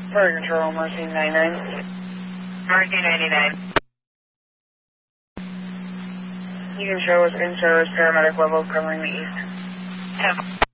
Fire Control, Mercy 99. Mercy 99. You can show us in-service paramedic level covering the east. 10.